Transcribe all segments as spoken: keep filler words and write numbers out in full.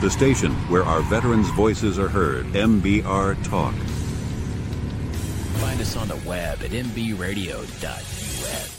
The station where our veterans' voices are heard. M B R Talk. Find us on the web at m b radio dot u s.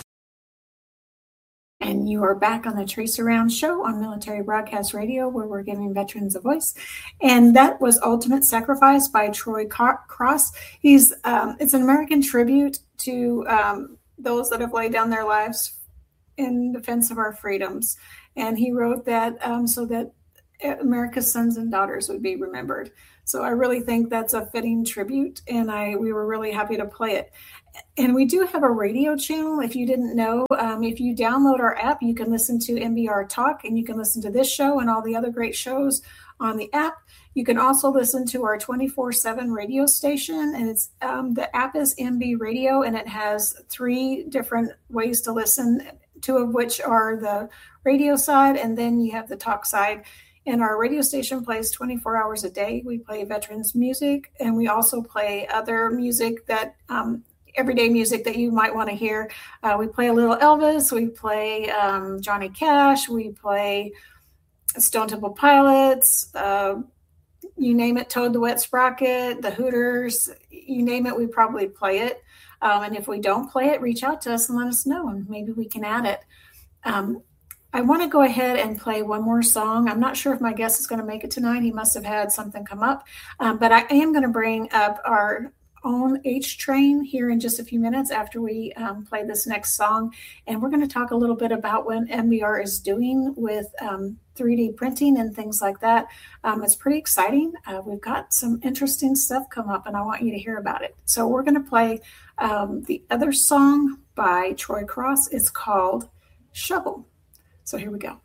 And you are back on the Trace Around Show on Military Broadcast Radio, where we're giving veterans a voice. And that was Ultimate Sacrifice by Troy Cross. He's um, it's an American tribute to um, those that have laid down their lives in defense of our freedoms. And he wrote that um, so that America's sons and daughters would be remembered. So I really think that's a fitting tribute, and I we were really happy to play it. And we do have a radio channel. If you didn't know, um, if you download our app, you can listen to M B R Talk, and you can listen to this show and all the other great shows on the app. You can also listen to our twenty-four seven radio station, and it's um, the app is M B Radio, and it has three different ways to listen, two of which are the radio side, and then you have the talk side. And our radio station plays twenty-four hours a day. We play veterans music, and we also play other music that um, everyday music that you might want to hear. Uh, we play a little Elvis. We play um, Johnny Cash. We play Stone Temple Pilots. Uh, you name it, Toad the Wet Sprocket, the Hooters. You name it, we probably play it. Um, and if we don't play it, reach out to us and let us know, and maybe we can add it. Um, I want to go ahead and play one more song. I'm not sure if my guest is going to make it tonight. He must have had something come up. Um, but I am going to bring up our own H Train here in just a few minutes after we um, play this next song. And we're going to talk a little bit about what M B R is doing with um, three D printing and things like that. Um, it's pretty exciting. Uh, we've got some interesting stuff come up, and I want you to hear about it. So we're going to play um, the other song by Troy Cross. It's called Shovel. So here we go.